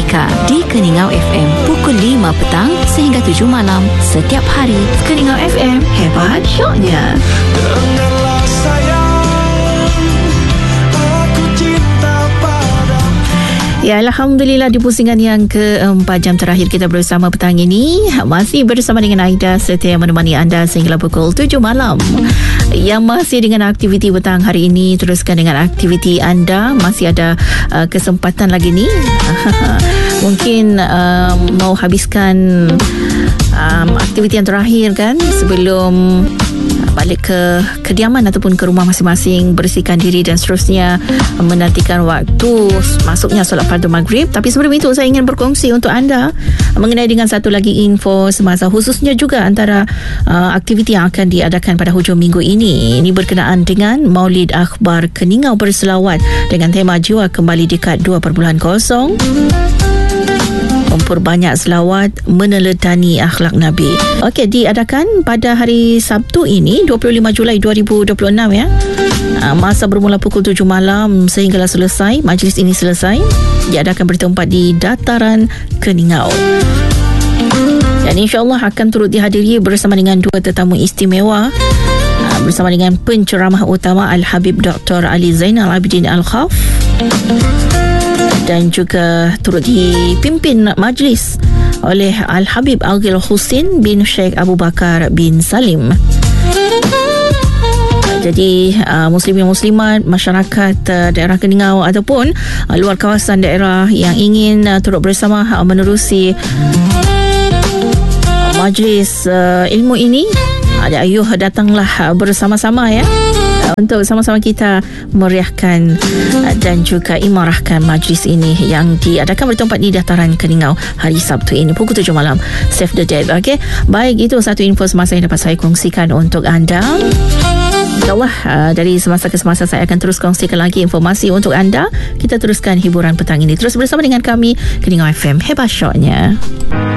Monika di Keningau FM pukul 5 petang sehingga 7 malam setiap hari. Keningau FM, hebat syoknya. Dengarlah sayang, aku cinta padamu. Ya, Alhamdulillah di pusingan yang ke-4 jam terakhir kita bersama petang ini. Masih bersama dengan Aida setia menemani anda sehingga pukul 7 malam. Yang masih dengan aktiviti petang hari ini, teruskan dengan aktiviti anda. Masih ada kesempatan lagi ni. Mungkin mau habiskan aktiviti yang terakhir kan sebelum balik ke kediaman ataupun ke rumah masing-masing, bersihkan diri dan seterusnya, menantikan waktu masuknya solat fardu maghrib. Tapi sebelum itu saya ingin berkongsi untuk anda mengenai dengan satu lagi info semasa, khususnya juga antara aktiviti yang akan diadakan pada hujung minggu ini. Ini berkenaan dengan Maulid Akhbar Keningau Berselawat dengan tema Jiwa Kembali Dekat 2.0, memperbanyak selawat, meneladani akhlak Nabi. Okey, diadakan pada hari Sabtu ini 25 Julai 2026 ya. Masa bermula pukul 7 malam sehinggalah selesai. Majlis ini selesai diadakan bertempat di Dataran Keningau. Dan insya-Allah akan turut dihadiri bersama dengan dua tetamu istimewa, bersama dengan penceramah utama Al-Habib Dr. Ali Zainal Abidin Al-Khaf, dan juga turut dipimpin majlis oleh Al-Habib Aghil Husin bin Sheikh Abu Bakar bin Salim. Jadi muslimin muslimat, masyarakat daerah Keningau ataupun luar kawasan daerah yang ingin turut bersama menerusi majlis ilmu ini, ayuh datanglah bersama-sama ya, untuk sama-sama kita meriahkan dan juga imarahkan majlis ini yang diadakan bertempat di Dataran Keningau hari Sabtu ini pukul 7 malam. Save the date. Okey, baik, itu satu info semasa yang dapat saya kongsikan untuk anda. InsyaAllah dari semasa ke semasa saya akan terus kongsikan lagi informasi untuk anda. Kita teruskan hiburan petang ini terus bersama dengan kami, Keningau FM, hebat syoknya.